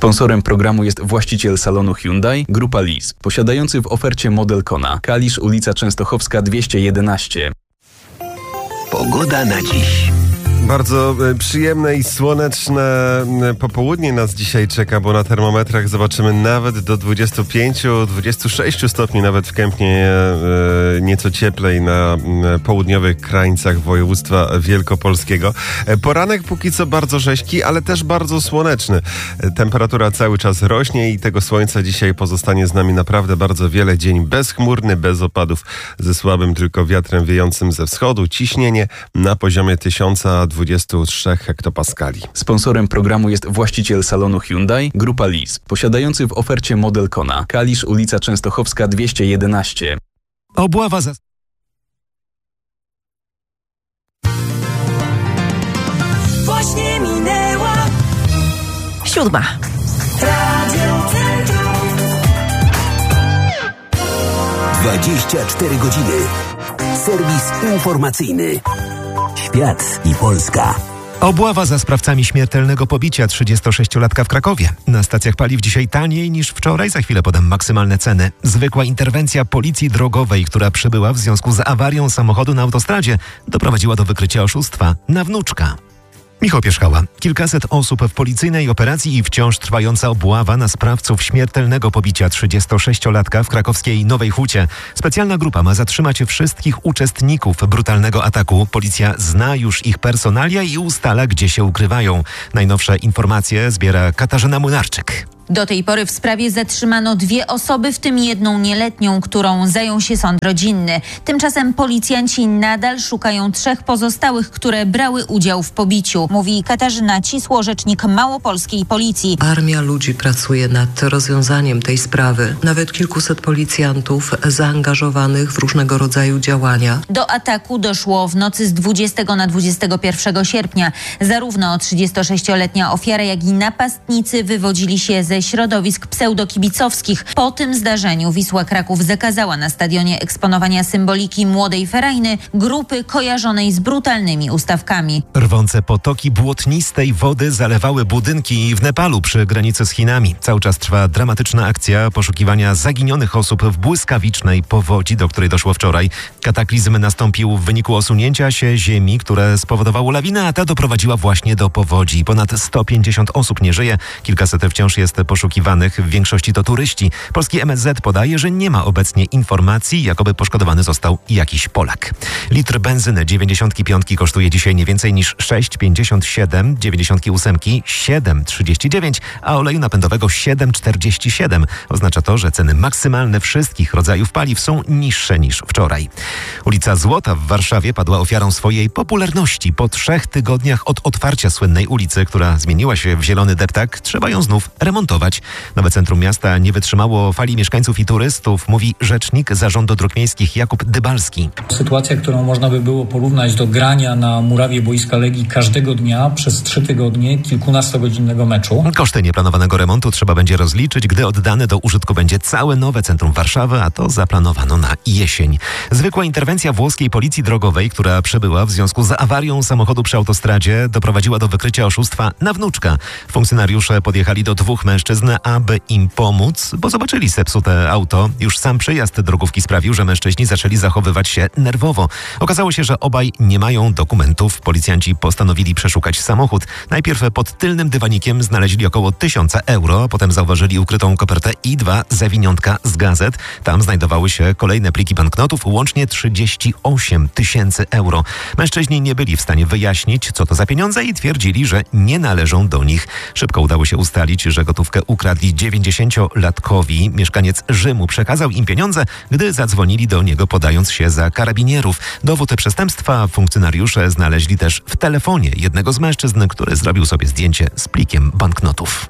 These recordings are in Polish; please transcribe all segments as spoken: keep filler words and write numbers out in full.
Sponsorem programu jest właściciel salonu Hyundai, Grupa Lis, posiadający w ofercie model Kona. Kalisz, ulica Częstochowska dwieście jedenaście. Pogoda na dziś. Bardzo przyjemne i słoneczne popołudnie nas dzisiaj czeka, bo na termometrach zobaczymy nawet do dwudziestu pięciu, dwudziestu sześciu stopni, nawet w Kępnie e, nieco cieplej na południowych krańcach województwa wielkopolskiego. Poranek póki co bardzo rześki, ale też bardzo słoneczny. Temperatura cały czas rośnie i tego słońca dzisiaj pozostanie z nami naprawdę bardzo wiele. Dzień bezchmurny, bez opadów, ze słabym tylko wiatrem wiejącym ze wschodu. Ciśnienie na poziomie tysiąc dwadzieścia trzy hektopaskali. Sponsorem programu jest właściciel salonu Hyundai, Grupa Lis, posiadający w ofercie model Kona. Kalisz, ulica Częstochowska dwieście jedenaście. Obława za... Właśnie minęła Siódma. Radio Centrum. dwadzieścia cztery godziny. Serwis informacyjny. Świat i Polska. Obława za sprawcami śmiertelnego pobicia trzydziestosześciolatka w Krakowie. Na stacjach paliw dzisiaj taniej niż wczoraj. Za chwilę podam maksymalne ceny. Zwykła interwencja policji drogowej, która przybyła w związku z awarią samochodu na autostradzie, doprowadziła do wykrycia oszustwa na wnuczka. Michał Pierzchała. Kilkaset osób w policyjnej operacji i wciąż trwająca obława na sprawców śmiertelnego pobicia trzydziestosześciolatka w krakowskiej Nowej Hucie. Specjalna grupa ma zatrzymać wszystkich uczestników brutalnego ataku. Policja zna już ich personalia i ustala, gdzie się ukrywają. Najnowsze informacje zbiera Katarzyna Młynarczyk. Do tej pory w sprawie zatrzymano dwie osoby, w tym jedną nieletnią, którą zajął się sąd rodzinny. Tymczasem policjanci nadal szukają trzech pozostałych, które brały udział w pobiciu, mówi Katarzyna Cisło, rzecznik małopolskiej policji. Armia ludzi pracuje nad rozwiązaniem tej sprawy. Nawet kilkuset policjantów zaangażowanych w różnego rodzaju działania. Do ataku doszło w nocy z dwudziestego na dwudziestego pierwszego sierpnia. Zarówno trzydziestosześcioletnia ofiara, jak i napastnicy wywodzili się ze środowisk pseudokibicowskich. Po tym zdarzeniu Wisła Kraków zakazała na stadionie eksponowania symboliki młodej ferajny grupy kojarzonej z brutalnymi ustawkami. Rwące potoki błotnistej wody zalewały budynki w Nepalu przy granicy z Chinami. Cały czas trwa dramatyczna akcja poszukiwania zaginionych osób w błyskawicznej powodzi, do której doszło wczoraj. Kataklizm nastąpił w wyniku osunięcia się ziemi, które spowodowało lawinę, a ta doprowadziła właśnie do powodzi. Ponad sto pięćdziesiąt osób nie żyje, kilkaset wciąż jest poszukiwanych, w większości to turyści. Polski M S Z podaje, że nie ma obecnie informacji, jakoby poszkodowany został jakiś Polak. Litr benzyny dziewięćdziesiątki piątki kosztuje dzisiaj nie więcej niż sześć pięćdziesiąt siedem, dziewięćdziesiątki ósemki siedem trzydzieści dziewięć, a oleju napędowego siedem czterdzieści siedem. Oznacza to, że ceny maksymalne wszystkich rodzajów paliw są niższe niż wczoraj. Ulica Złota w Warszawie padła ofiarą swojej popularności. Po trzech tygodniach od otwarcia słynnej ulicy, która zmieniła się w zielony deptak, trzeba ją znów remontować. Nowe centrum miasta nie wytrzymało fali mieszkańców i turystów, mówi rzecznik Zarządu Dróg Miejskich Jakub Dybalski. Sytuacja, którą można by było porównać do grania na murawie boiska Legii każdego dnia przez trzy tygodnie kilkunastogodzinnego meczu. Koszty nieplanowanego remontu trzeba będzie rozliczyć, gdy oddane do użytku będzie całe nowe centrum Warszawy, a to zaplanowano na jesień. Zwykła interwencja włoskiej policji drogowej, która przybyła w związku z awarią samochodu przy autostradzie, doprowadziła do wykrycia oszustwa na wnuczka. Funkcjonariusze podjechali do dwóch mężczyzn, aby im pomóc, bo zobaczyli zepsute auto. Już sam przyjazd drogówki sprawił, że mężczyźni zaczęli zachowywać się nerwowo. Okazało się, że obaj nie mają dokumentów. Policjanci postanowili przeszukać samochód. Najpierw pod tylnym dywanikiem znaleźli około tysiąca euro, a potem zauważyli ukrytą kopertę i dwa zawiniątka z gazet. Tam znajdowały się kolejne pliki banknotów, łącznie trzydzieści osiem tysięcy euro. Mężczyźni nie byli w stanie wyjaśnić, co to za pieniądze i twierdzili, że nie należą do nich. Szybko udało się ustalić, że gotówkę ukradli dziewięćdziesięciolatkowi. Mieszkaniec Rzymu przekazał im pieniądze, gdy zadzwonili do niego, podając się za karabinierów. Dowód przestępstwa funkcjonariusze znaleźli też w telefonie jednego z mężczyzn, który zrobił sobie zdjęcie z plikiem banknotów.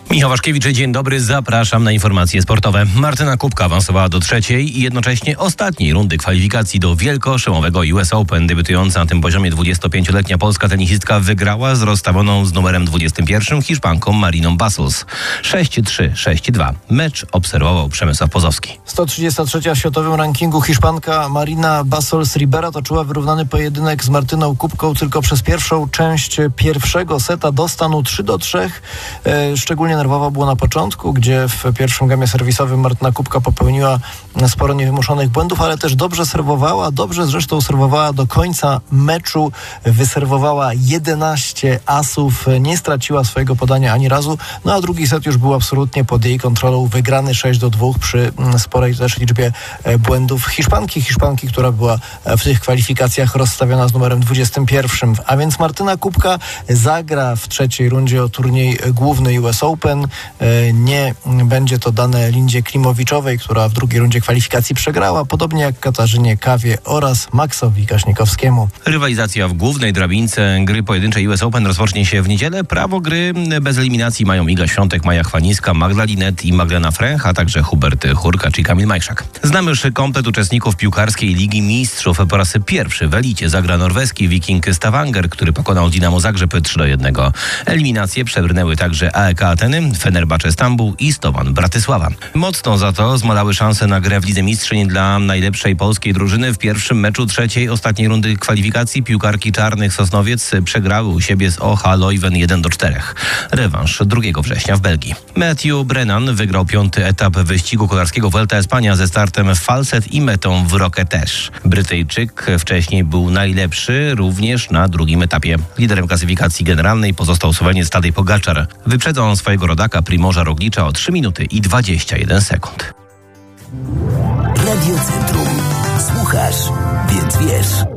Michał Waszkiewicz, dzień dobry, zapraszam na informacje sportowe. Martyna Kubka awansowała do trzeciej i jednocześnie ostatniej rundy kwalifikacji do wielkoszlemowego U S Open. Debiutująca na tym poziomie dwudziestopięcioletnia polska tenisistka wygrała z rozstawioną z numerem dwudziestym pierwszym Hiszpanką Mariną Bassos. sześć trzy, sześć dwa. Mecz obserwował Przemysław Pozowski. sto trzydziesta trzecia w światowym rankingu Hiszpanka Marina Bassos-Ribera toczyła wyrównany pojedynek z Martyną Kubką tylko przez pierwszą część pierwszego seta do stanu trzy do trzech. E, szczególnie nerwowo było na początku, gdzie w pierwszym gemie serwisowym Martyna Kubka popełniła sporo niewymuszonych błędów, ale też dobrze serwowała, dobrze zresztą serwowała do końca meczu, wyserwowała jedenaście asów, nie straciła swojego podania ani razu, no a drugi set już był absolutnie pod jej kontrolą, wygrany sześć do dwóch przy sporej też liczbie błędów Hiszpanki, Hiszpanki, która była w tych kwalifikacjach rozstawiona z numerem dwudziestym pierwszym, a więc Martyna Kubka zagra w trzeciej rundzie o turniej główny U S Open. Nie będzie to dane Lindzie Klimowiczowej, która w drugiej rundzie kwalifikacji przegrała, podobnie jak Katarzynie Kawie oraz Maxowi Kaśnikowskiemu. Rywalizacja w głównej drabince gry pojedynczej U S Open rozpocznie się w niedzielę. Prawo gry bez eliminacji mają Iga Świątek, Maja Chwanińska, Magda Linet i Magdalena Fręch, a także Hubert Hurkacz i Kamil Majszak. Znamy już komplet uczestników piłkarskiej Ligi Mistrzów. Po raz pierwszy w elicie zagra norweski Viking Stavanger, który pokonał Dinamo Zagrzeb trzy do jednego. Eliminacje przebrnęły także A E K Ateny, Fenerbahce Stambuł i Slovan Bratysława. Mocno za to zmalały szanse na grę w Lidze Mistrzyń dla najlepszej polskiej drużyny. W pierwszym meczu trzeciej ostatniej rundy kwalifikacji piłkarki Czarnych Sosnowiec przegrały u siebie z O H Leuven jeden do czterech. Rewanż drugiego września w Belgii. Matthew Brennan wygrał piąty etap wyścigu kolarskiego Vuelta Espania ze startem w Falset i metą w Roquetes. Brytyjczyk wcześniej był najlepszy również na drugim etapie. Liderem klasyfikacji generalnej pozostał Słoweniec Tadej Pogaczar. Wyprzedza on swojego rodaka Primoża Roglicza o trzy minuty i dwadzieścia jeden sekund. Radio Centrum. Słuchasz, więc wiesz.